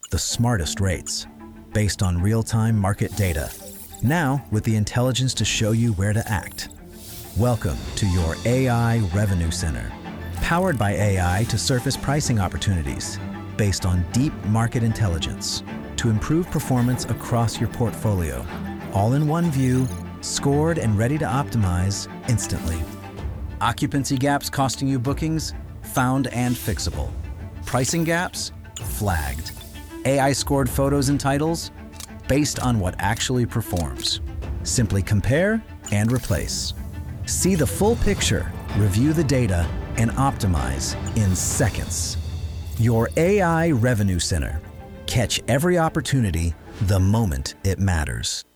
the smartest rates, based on real-time market data. Now, with the intelligence to show you where to act. Welcome to your AI Revenue Center, powered by AI to surface pricing opportunities based on deep market intelligence to improve performance across your portfolio. All in one view, scored and ready to optimize instantly. Occupancy gaps costing you bookings? Found and fixable. Pricing gaps? Flagged. AI scored photos and titles? Based on what actually performs. Simply compare and replace. See the full picture, review the data, and optimize in seconds. Your AI Revenue Center. Catch every opportunity the moment it matters.